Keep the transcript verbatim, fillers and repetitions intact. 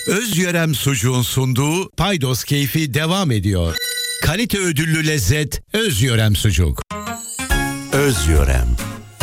Özyörem Sucuğun sunduğu Paydos Keyfi devam ediyor. Kalite ödüllü lezzet Özyörem Sucuk. Özyörem.